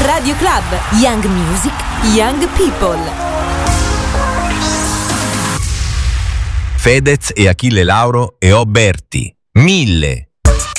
Radio Club, Young Music, Young People. Fedez e Achille Lauro e Oberti. 1000.